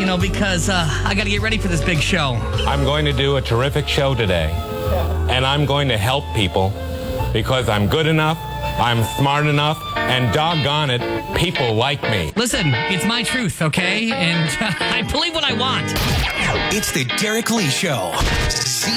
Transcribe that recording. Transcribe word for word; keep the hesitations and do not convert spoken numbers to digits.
know, because uh, I got to get ready for this big show. I'm going to do a terrific show today, and I'm going to help people because I'm good enough, I'm smart enough, and doggone it, people like me. Listen, it's my truth, okay? And uh, I believe what I want. It's the Derek Lee Show.